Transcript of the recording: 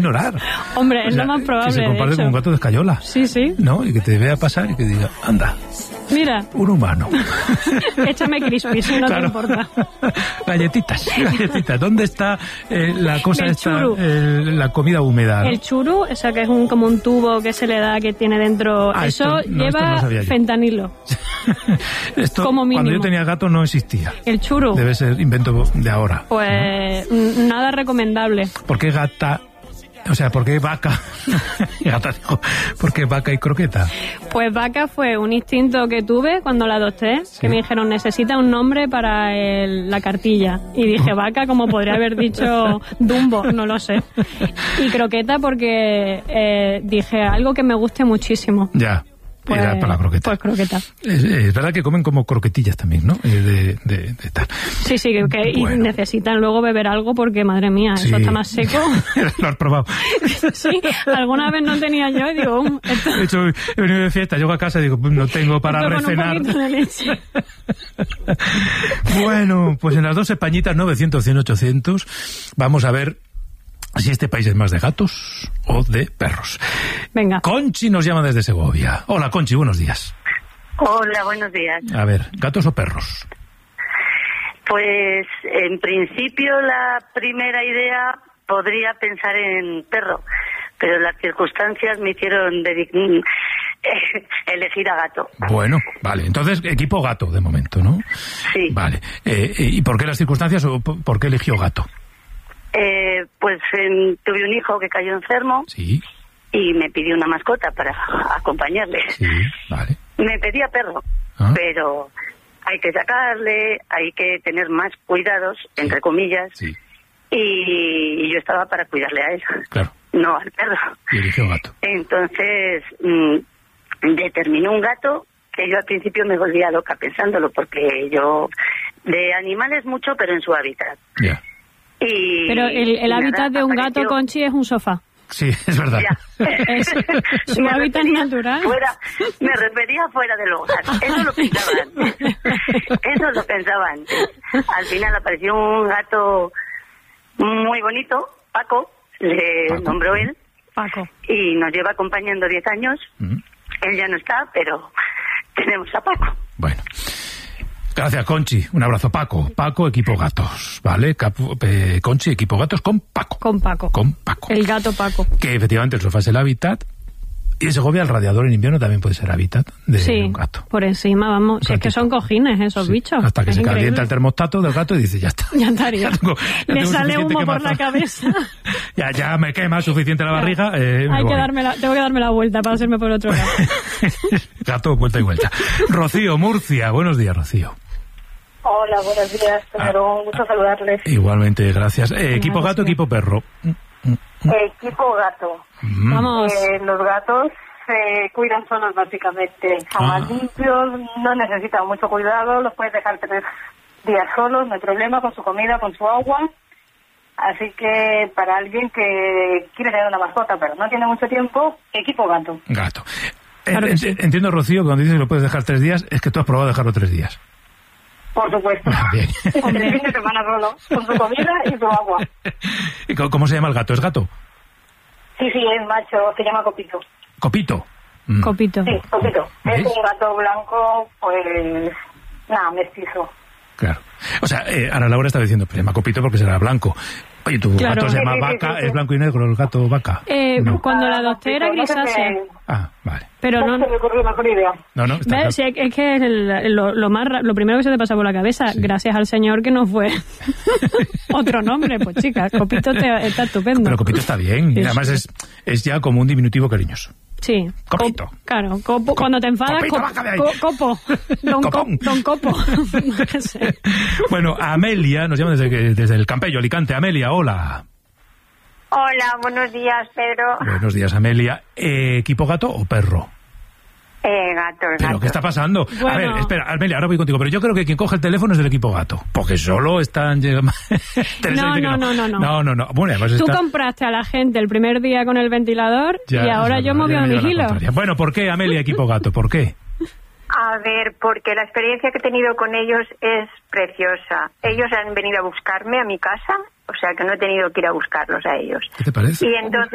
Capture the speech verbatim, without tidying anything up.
ignorar. Hombre, es o sea, lo más probable. Que se comparte con un gato de escayola. Sí, sí. ¿No? Y que te vea pasar y que diga, anda. Mira. Un humano. Échame crispis, si no claro. te importa. Galletitas, galletitas. ¿Dónde está eh, la cosa el esta, eh, la comida húmeda? ¿No? El churu, o sea, que es un como un tubo que se le da, que tiene dentro... Ah, eso esto, no, lleva esto no fentanilo. Esto, como mínimo. Cuando yo tenía gato no existía. El churu. Debe ser invento de ahora. Pues ¿no? Nada recomendable. ¿Por qué gata? O sea, ¿por qué vaca? Gata, digo, ¿por qué vaca y croqueta? Pues vaca fue un instinto que tuve cuando la adopté, sí. que me dijeron, necesita un nombre para el, la cartilla. Y dije, vaca, como podría haber dicho Dumbo, no lo sé. Y croqueta porque eh, dije, algo que me guste muchísimo. Ya. Pues, era para la croqueta. Pues croqueta. Es, es verdad que comen como croquetillas también, ¿no? De, de, de tal. Sí, sí, que bueno. Y necesitan luego beber algo porque, madre mía, sí. Eso está más seco. Lo has probado. Sí, alguna vez no tenía yo y digo... Um, esto... De hecho, he venido de fiesta, llego a casa y digo, no tengo para esto recenar. Con un poquito de leche. Bueno, pues en las dos Españitas, novecientos, cien, ochocientos, vamos a ver si este país es más de gatos o de perros. Venga. Conchi nos llama desde Segovia. Hola, Conchi, buenos días. Hola, buenos días. A ver, ¿gatos o perros? Pues, en principio, la primera idea podría pensar en perro, pero las circunstancias me hicieron dedic- elegir a gato. Bueno, vale. Entonces, equipo gato, de momento, ¿no? Sí. Vale. Eh, ¿Y por qué las circunstancias o por qué eligió gato? Eh, pues eh, tuve un hijo que cayó enfermo. Sí. Y me pidió una mascota para acompañarle. Sí, vale. Me pedía perro, ¿ah? Pero hay que sacarle, hay que tener más cuidados, sí. Entre comillas. Sí. Y yo estaba para cuidarle a él. Claro. No al perro. Y eligió gato. Entonces, mmm, determinó un gato que yo al principio me volvía loca pensándolo, porque yo de animales mucho, pero en su hábitat. Ya. Yeah. Y, pero el, el hábitat nada, de un apareció... gato, Conchi, es un sofá. Sí, es verdad. Es su me hábitat natural. Fuera, me refería fuera del hogar. Eso lo pensaba antes. Eso lo pensaba antes. Al final apareció un gato muy bonito, Paco, le Paco. nombró él. Paco. Y nos lleva acompañando diez años. Mm. Él ya no está, pero tenemos a Paco. Bueno. Gracias, Conchi. Un abrazo, Paco. Paco, equipo gatos, ¿vale? Capu, eh, Conchi, equipo gatos con Paco. Con Paco. Con Paco. El gato Paco. Que efectivamente el sofá es el hábitat. Y en Segovia el radiador en invierno también puede ser hábitat de sí, un gato. Por encima, vamos. Si es que son cojines esos sí, bichos. Hasta que es se increíble. calienta el termostato del gato y dice, ya está. Ya estaría. Ya tengo, ya Le sale humo por la cabeza. ya, ya me quema suficiente la barriga. Eh, Hay que darme la, tengo que darme la vuelta para hacerme por otro lado. Gato, vuelta y vuelta. Rocío, Murcia. Buenos días, Rocío. Hola, buenos días, pero ah, un gusto saludarles. Igualmente, gracias. Eh, ¿Equipo gato, equipo perro? Equipo gato. Mm. Vamos. Eh, los gatos se cuidan solos, básicamente. Son más ah. limpios, no necesitan mucho cuidado, los puedes dejar tres días solos, no hay problema, con su comida, con su agua. Así que para alguien que quiere tener una mascota, pero no tiene mucho tiempo, equipo gato. Gato. Claro en, sí. Entiendo, Rocío, que cuando dices que lo puedes dejar tres días, es que tú has probado dejarlo tres días. Por supuesto. Bien. El fin de semana solo, con su comida y su agua. ¿Y cómo se llama el gato? ¿Es gato? Sí, sí, es macho, se llama Copito. ¿Copito? Mm. Copito. Sí, Copito. ¿Ves? Es un gato blanco, pues, nada, mestizo. Claro. O sea, eh, Ana Laura estaba diciendo, pues se llama Copito porque será blanco. Oye, tu claro. gato se llama sí, sí, Vaca, sí, sí. ¿es blanco y negro el gato Vaca? Eh, no. Cuando la adopté era grisácea. Ah, vale. Pero no, no se me ocurrió mejor idea. No, no, está ¿ves? Sí, es que es el, lo, lo, más, lo primero que se te pasa por la cabeza, sí. Gracias al Señor que no fue otro nombre, pues chicas, Copito te, está estupendo. Pero Copito está bien, sí, y además sí. es, es ya como un diminutivo cariñoso. Sí. Copito. Cop, claro, copo, Co cuando te enfadas, Copito, cop, co copo. Don, cop, don Copo. Bueno, Amelia, nos llama desde, desde el Campello, Alicante. Amelia, hola. Hola, buenos días, Pedro. Buenos días, Amelia. Eh, ¿Equipo gato o perro? Eh, gato, ¿Pero gato. qué está pasando? Bueno. A ver, espera, Amelia, ahora voy contigo, pero yo creo que quien coge el teléfono es del equipo gato, porque solo están... no, no, no, no, no. No, no, no. Bueno, además Tú está... compraste a la gente el primer día con el ventilador ya, y ahora yo moví a mi hilo. Bueno, ¿por qué, Amelia, equipo gato? ¿Por qué? A ver, porque la experiencia que he tenido con ellos es preciosa. Ellos han venido a buscarme a mi casa, o sea que no he tenido que ir a buscarlos a ellos. ¿Qué te parece? Y entonces